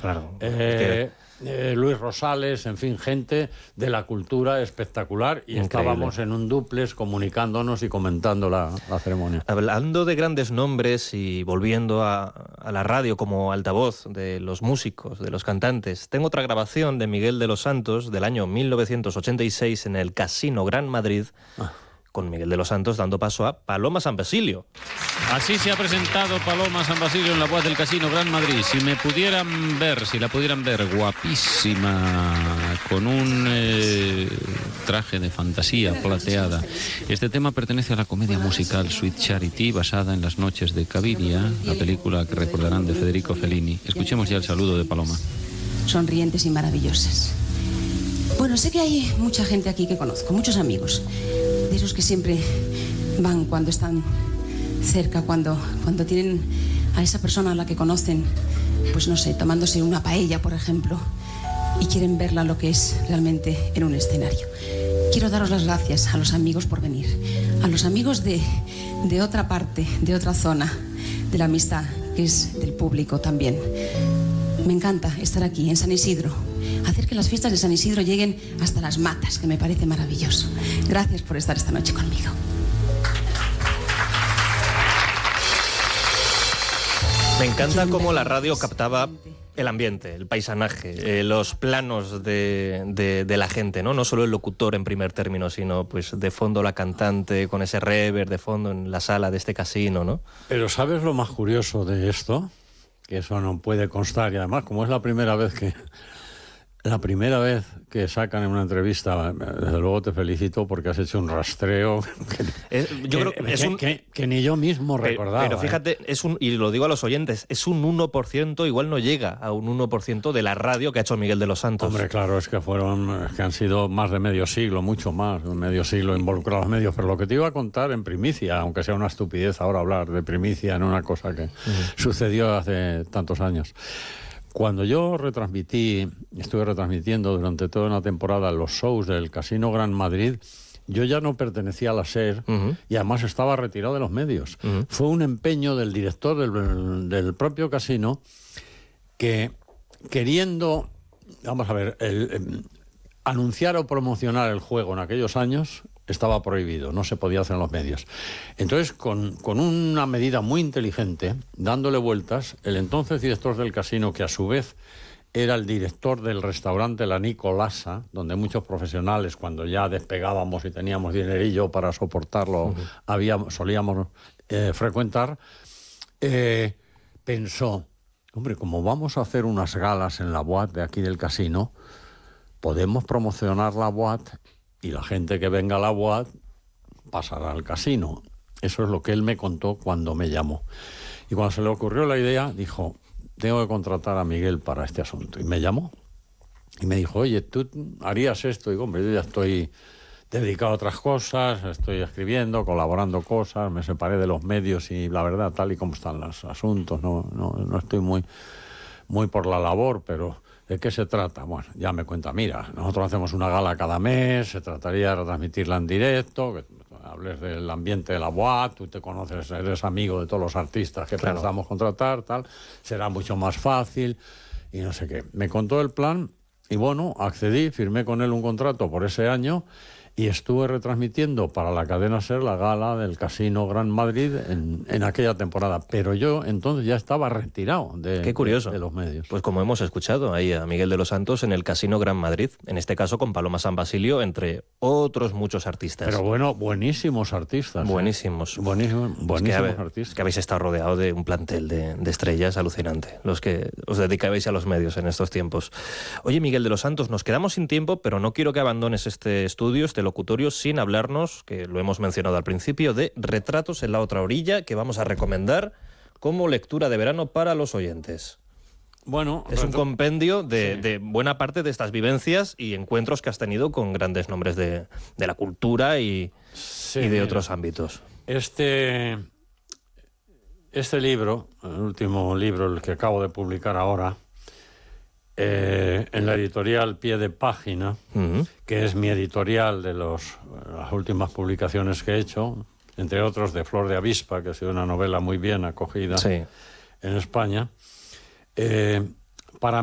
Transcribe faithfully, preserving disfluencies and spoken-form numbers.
claro. Eh, eh, Luis Rosales, en fin, gente de la cultura espectacular, y Increíble. Estábamos en un duplex comunicándonos y comentando la, la ceremonia. Hablando de grandes nombres y volviendo a, a la radio como altavoz de los músicos, de los cantantes, tengo otra grabación de Miguel de los Santos del año mil novecientos ochenta y seis en el Casino Gran Madrid, ah. con Miguel de los Santos dando paso a Paloma San Basilio. Así se ha presentado Paloma San Basilio en la voz del Casino Gran Madrid. Si me pudieran ver, si la pudieran ver, guapísima, con un eh, traje de fantasía plateada. Este tema pertenece a la comedia musical Sweet Charity, basada en Las noches de Cabiria, la película que recordarán de Federico Fellini. Escuchemos ya el saludo de Paloma. Sonrientes y maravillosas. Bueno, sé que hay mucha gente aquí que conozco, muchos amigos, de esos que siempre van cuando están cerca, cuando, cuando tienen a esa persona a la que conocen, pues no sé, tomándose una paella, por ejemplo, y quieren verla lo que es realmente en un escenario. Quiero daros las gracias a los amigos por venir, a los amigos de, de otra parte, de otra zona, de la amistad, que es del público también. Me encanta estar aquí, en San Isidro, hacer que las fiestas de San Isidro lleguen hasta Las Matas, que me parece maravilloso. Gracias por estar esta noche conmigo. Me encanta cómo la radio captaba el ambiente, el paisanaje, eh, los planos de, de, de la gente, ¿no? No solo el locutor en primer término, sino pues de fondo la cantante con ese reverb de fondo en la sala de este casino, ¿no? Pero ¿sabes lo más curioso de esto? Que eso no puede constar, y además, como es la primera vez que... La primera vez que sacan en una entrevista, desde luego te felicito porque has hecho un rastreo que, es, yo creo que, es que, un, que, que ni yo mismo pero, recordaba. Pero fíjate, ¿eh? es un, y lo digo a los oyentes, es un uno por ciento, igual no llega a un uno por ciento de la radio que ha hecho Miguel de los Santos. Hombre, claro, es que fueron, es que han sido más de medio siglo, mucho más, medio siglo involucrados medios. Pero lo que te iba a contar en primicia, aunque sea una estupidez ahora hablar de primicia en una cosa que uh-huh. sucedió hace tantos años. Cuando yo retransmití, estuve retransmitiendo durante toda una temporada los shows del Casino Gran Madrid, yo ya no pertenecía a la SER uh-huh. y además estaba retirado de los medios. Uh-huh. Fue un empeño del director del, del propio casino que, queriendo, vamos a ver, el, el, anunciar o promocionar el juego en aquellos años estaba prohibido, no se podía hacer en los medios. Entonces, con, con una medida muy inteligente, dándole vueltas, el entonces director del casino, que a su vez era el director del restaurante La Nicolasa, donde muchos profesionales, cuando ya despegábamos y teníamos dinerillo para soportarlo, uh-huh. habíamos, solíamos eh, frecuentar, eh, pensó, hombre, como vamos a hacer unas galas en la boate de aquí del casino, podemos promocionar la boate y la gente que venga a la boate pasará al casino. Eso es lo que él me contó cuando me llamó. Y cuando se le ocurrió la idea, dijo, tengo que contratar a Miguel para este asunto. Y me llamó. Y me dijo, oye, ¿tú harías esto? Y digo, hombre, yo ya estoy dedicado a otras cosas, estoy escribiendo, colaborando cosas, me separé de los medios y la verdad, tal y como están los asuntos, no, no, no estoy muy, muy por la labor, pero... ¿De qué se trata? Bueno, ya me cuenta, mira, nosotros hacemos una gala cada mes, se trataría de retransmitirla en directo, que hables del ambiente de la boate, tú te conoces, eres amigo de todos los artistas que claro. pensamos contratar, tal, será mucho más fácil y no sé qué. Me contó el plan y bueno, accedí, firmé con él un contrato por ese año y estuve retransmitiendo para la cadena SER la gala del Casino Gran Madrid en, en aquella temporada. Pero yo entonces ya estaba retirado de, Qué curioso. de, de los medios. Pues como hemos escuchado ahí a Miguel de los Santos en el Casino Gran Madrid, en este caso con Paloma San Basilio, entre otros muchos artistas. Pero bueno, buenísimos artistas. Buenísimos. ¿eh? Buenísimos, buenísimos es que habe, artistas. Es que habéis estado rodeado de un plantel de, de estrellas alucinante, los que os dedicabais a los medios en estos tiempos. Oye, Miguel de los Santos, nos quedamos sin tiempo, pero no quiero que abandones este estudio, este locutorio, sin hablarnos, que lo hemos mencionado al principio, de Retratos en la otra orilla, que vamos a recomendar como lectura de verano para los oyentes. Bueno, es un compendio de, sí. de buena parte de estas vivencias y encuentros que has tenido con grandes nombres de, de la cultura y, sí, y de otros ámbitos. Este, este libro, el último libro, el que acabo de publicar ahora, Eh, en la editorial Pie de Página, uh-huh. que es mi editorial de los, las últimas publicaciones que he hecho, entre otros de Flor de Avispa, que ha sido una novela muy bien acogida sí. en España, eh,